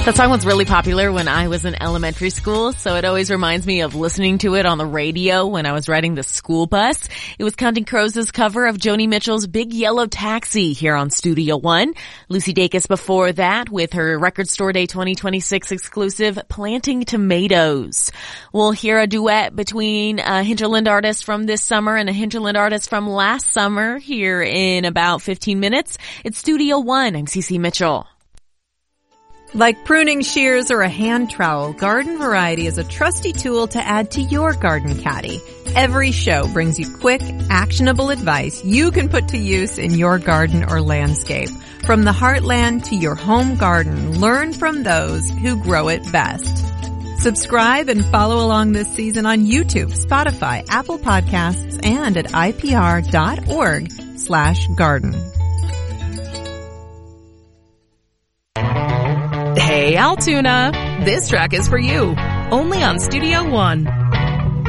That song was really popular when I was in elementary school, so it always reminds me of listening to it on the radio when I was riding the school bus. It was Counting Crows' cover of Joni Mitchell's Big Yellow Taxi here on Studio One. Lucy Dacus before that with her Record Store Day 2026 exclusive Planting Tomatoes. We'll hear a duet between a Hinterland artist from this summer and a Hinterland artist from last summer here in about 15 minutes. It's Studio One. I'm Cece Mitchell. Like pruning shears or a hand trowel, Garden Variety is a trusty tool to add to your garden caddy. Every show brings you quick, actionable advice you can put to use in your garden or landscape. From the heartland to your home garden, learn from those who grow it best. Subscribe and follow along this season on YouTube, Spotify, Apple Podcasts, and at ipr.org/garden. Hey, Altoona! This track is for you, only on Studio One.